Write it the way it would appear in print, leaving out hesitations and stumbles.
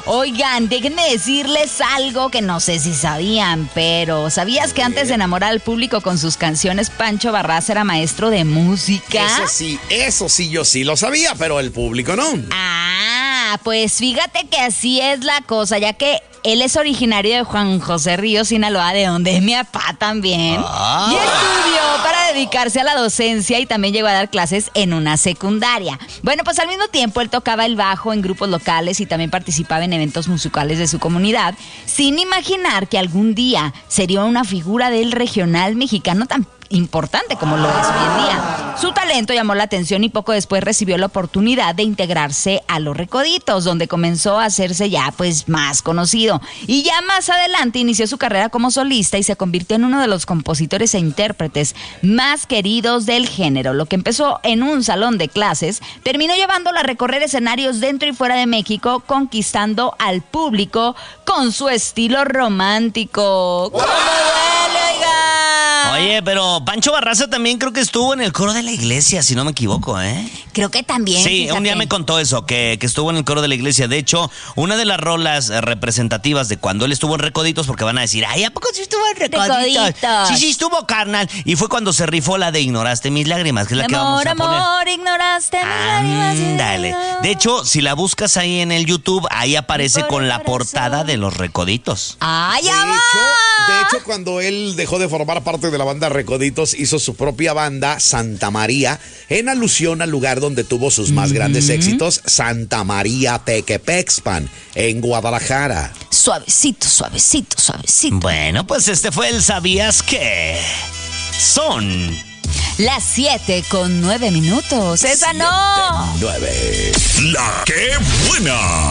Oigan, déjenme decirles algo que no sé si sabían, pero ¿sabías que antes de enamorar al público con sus canciones, Pancho Barraza era maestro de música? Eso sí, yo sí lo sabía, pero el público no. Pues fíjate que así es la cosa, ya que él es originario de Juan José Ríos, Sinaloa, de donde es mi papá también. Y estudió para dedicarse a la docencia y también llegó a dar clases en una secundaria. Bueno, pues al mismo tiempo él tocaba el bajo en grupos locales y también participaba en eventos musicales de su comunidad, sin imaginar que algún día sería una figura del regional mexicano tan importante como lo es hoy en día. Su talento llamó la atención y poco después recibió la oportunidad de integrarse a Los Recoditos, donde comenzó a hacerse ya pues más conocido. Y ya más adelante inició su carrera como solista y se convirtió en uno de los compositores e intérpretes más queridos del género. Lo que empezó en un salón de clases terminó llevándolo a recorrer escenarios dentro y fuera de México, conquistando al público con su estilo romántico. ¡Cómo duele, oiga! Oye, pero Pancho Barraza también creo que estuvo en el coro de la iglesia, si no me equivoco, ¿eh? Creo que también. Sí, fíjate. Un día me contó eso, que estuvo en el coro de la iglesia. De hecho, una de las rolas representativas de cuando él estuvo en Recoditos, porque van a decir, ay, ¿a poco sí estuvo en Recoditos? Sí, estuvo, carnal. Y fue cuando se rifó la de Ignoraste mis lágrimas, que es la que vamos a poner. Amor, ignoraste mis lágrimas. Dale. De hecho, si la buscas ahí en el YouTube, ahí aparece con la portada de Los Recoditos. ¡Ay, ya De hecho, cuando él dejó de formar parte de la banda Recoditos, hizo su propia banda, Santa María, en alusión al lugar donde tuvo sus más grandes éxitos, Santa María Tequepexpan, en Guadalajara. Suavecito, suavecito, suavecito. Bueno, pues este fue el ¿Sabías qué? Son las 7:09. Esa no. 9. La que buena.